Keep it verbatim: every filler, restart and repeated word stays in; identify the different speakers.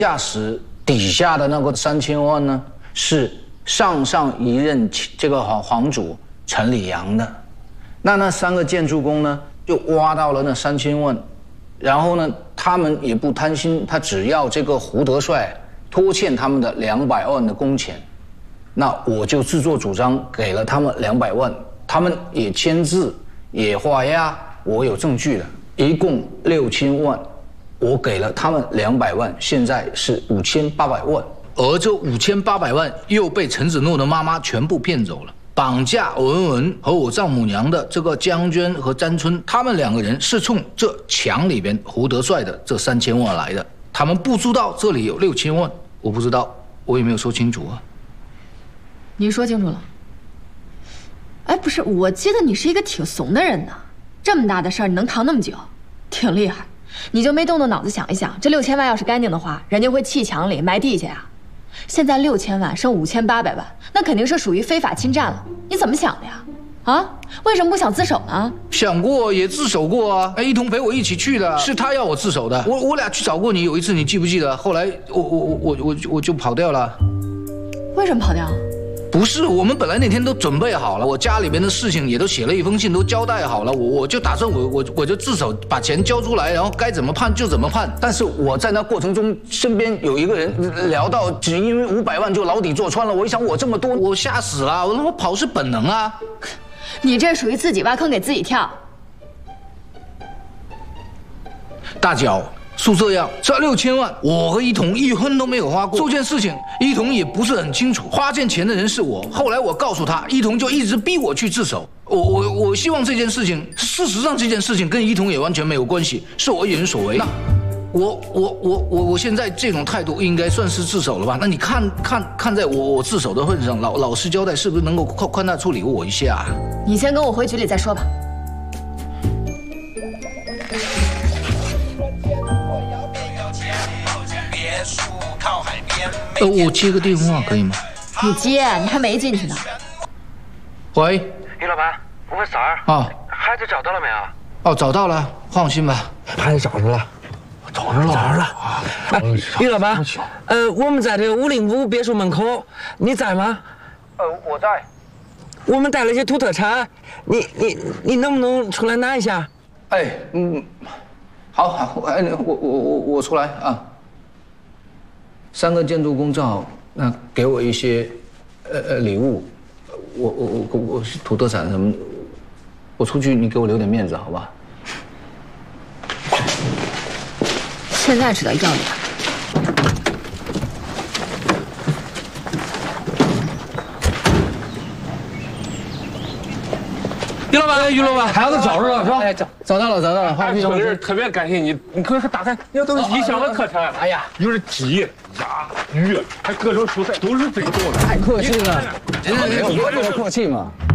Speaker 1: 驾驶底下的那个三千万呢，是上上一任这个皇皇主陈理阳的。那那三个建筑工呢，就挖到了那三千万，然后呢，他们也不贪心，他只要这个胡德帅拖欠他们的两百万的工钱，那我就自作主张给了他们两百万，他们也签字也画押，我有证据的，一共六千万。 我给了他们两百万，现在是五千八百万，而这五千八百万又被陈子诺的妈妈全部骗走了。绑架文文和我丈母娘的这个江娟和詹春，他们两个人是从这墙里边胡德帅的这三千万来的，他们不知道这里有六千万，我不知道，我也没有说清楚啊。
Speaker 2: 你说清楚了。哎，不是，我记得你是一个挺怂的人呢，这么大的事儿你能扛那么久，挺厉害。 你就没动动脑子想一想，这六千万要是干净的话，人家会砌墙里埋地下呀。现在六千万剩五千八百万，那肯定是属于非法侵占了。你怎么想的呀？啊？为什么不想自首呢？
Speaker 1: 想过也自首过啊，一同陪我一起去的，是他要我自首的。我我俩去找过你，有一次你记不记得？后来我我我我我我就跑掉了。
Speaker 2: 为什么跑掉？
Speaker 1: 不是，我们本来那天都准备好了，我家里边的事情也都写了一封信，都交代好了。我我就打算我我我就自首，把钱交出来，然后该怎么判就怎么判。但是我在那过程中，身边有一个人聊到，只因为五百万就牢底坐穿了。我一想，我这么多，我吓死了。我我跑是本能啊。
Speaker 2: 你这属于自己挖坑给自己跳。
Speaker 1: 大脚。 是这样，这六千万，我和一彤一分都没有花过。这件事情，一彤也不是很清楚，花这钱的人是我。后来我告诉他，一彤就一直逼我去自首。我我我希望这件事情，事实上这件事情跟一彤也完全没有关系，是我一人所为。那我我我我我现在这种态度应该算是自首了吧？那你看看看在我我自首的份上，老老实交代，是不是能够宽宽大处理我一下？
Speaker 2: 你先跟我回局里再说吧。
Speaker 1: 呃，我接个电话可以吗？
Speaker 2: 你接，你还没进去呢。
Speaker 1: 喂，
Speaker 3: 于老板，我是三儿。
Speaker 1: 啊，
Speaker 3: 孩子找到了没有？
Speaker 1: 哦，找到了，放心吧。
Speaker 4: 孩子找着了，找着了，找着了。哎，于老板，呃，我们在这个五零五别墅门口，你在吗？
Speaker 3: 呃，我在。
Speaker 4: 我们带了些土特产，你你你能不能出来拿一下？
Speaker 1: 哎，嗯，好好，哎，我我我我出来啊。 三个建筑工正好，那给我一些，呃呃礼物，我我我我土特产什么，我出去你给我留点面子，好吧？
Speaker 2: 现在知道要脸。
Speaker 4: 于老板，于老板，孩子找着了是吧？
Speaker 1: 哎，找找到了，找到了。
Speaker 5: 哎，兄弟，特别感谢你，你可是打开，那都是异乡的特产。
Speaker 1: 哎呀，
Speaker 5: 有是鸡、鸭、鱼，还各种蔬菜都是自己种的。
Speaker 1: 太客气了，真的没有这么客气嘛。